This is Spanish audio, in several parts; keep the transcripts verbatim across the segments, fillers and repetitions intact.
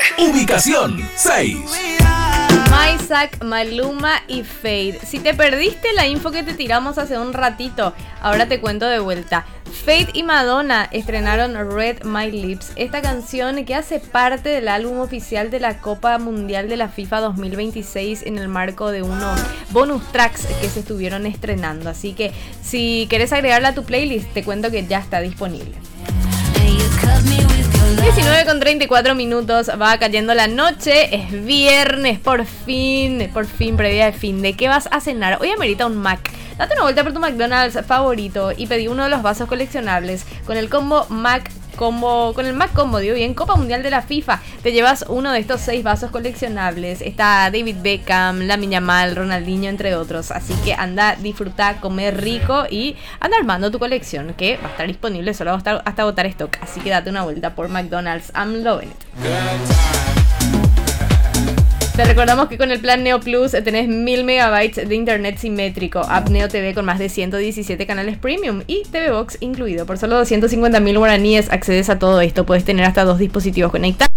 Ubicación seis. Maisak, Maluma y Fade. Si te perdiste la info que te tiramos hace un ratito, ahora te cuento de vuelta. Fade y Madonna estrenaron Red My Lips, esta canción que hace parte del álbum oficial de la Copa Mundial de la FIFA dos mil veintiséis en el marco de unos bonus tracks que se estuvieron estrenando. Así que si querés agregarla a tu playlist, te cuento que ya está disponible. diecinueve con treinta y cuatro minutos, va cayendo la noche, es viernes, por fin, por fin, previa de fin. ¿De qué vas a cenar? Hoy amerita un Mac. Date una vuelta por tu McDonald's favorito y pedí uno de los vasos coleccionables con el combo Mac Combo, con el Mac Combo, digo bien, Copa Mundial de la FIFA. Te llevas uno de estos seis vasos coleccionables. Está David Beckham, Lamine Yamal, Ronaldinho, entre otros. Así que anda, disfruta, comer rico y anda armando tu colección, que va a estar disponible solo hasta, hasta agotar stock. Así que date una vuelta por McDonald's. I'm loving it. Te recordamos que con el plan Neo Plus tenés mil megabytes de internet simétrico, App Neo T V con más de ciento diecisiete canales premium y T V Box incluido. Por solo doscientos cincuenta mil guaraníes accedes a todo esto. Puedes tener hasta dos dispositivos conectados.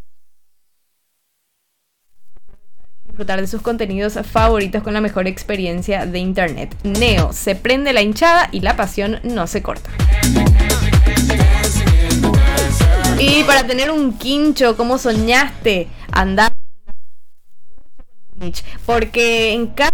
Disfrutar de sus contenidos favoritos con la mejor experiencia de internet. Neo, se prende la hinchada y la pasión no se corta. Y para tener un quincho como soñaste, anda, porque en cada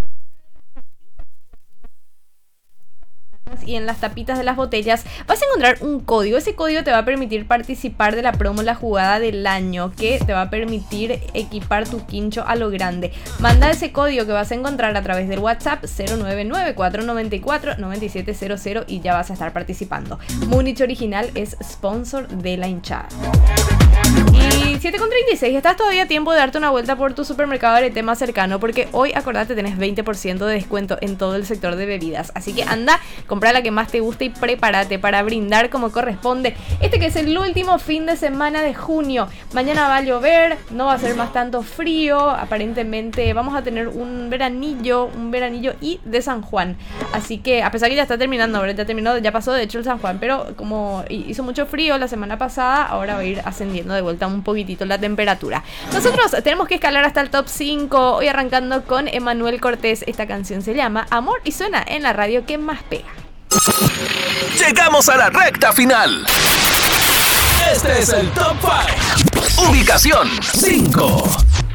y en las tapitas de las botellas vas a encontrar un código. Ese código te va a permitir participar de la promo La Jugada del Año, que te va a permitir equipar tu quincho a lo grande. Manda ese código que vas a encontrar a través del WhatsApp cero nueve nueve, cuatro nueve cuatro, nueve siete cero cero y ya vas a estar participando. Múnich Original es sponsor de la hinchada. Y siete con treinta y seis, estás todavía a tiempo de darte una vuelta por tu supermercado de tema cercano, porque hoy, acordate, tenés veinte por ciento de descuento en todo el sector de bebidas. Así que anda, compra la que más te guste y prepárate para brindar como corresponde. Este que es el último fin de semana de junio. Mañana va a llover, no va a ser más tanto frío. Aparentemente vamos a tener un veranillo, un veranillo y de San Juan. Así que, a pesar que ya está terminando, ¿verdad? Ya terminó, ya pasó de hecho el San Juan, pero como hizo mucho frío la semana pasada, ahora va a ir ascendiendo de vuelta un poquitito la temperatura. Nosotros tenemos que escalar hasta el top cinco. Hoy arrancando con Emanuel Cortés. Esta canción se llama Amor y suena en la radio que más pega. Llegamos a la recta final. Este es el top cinco. Ubicación cinco.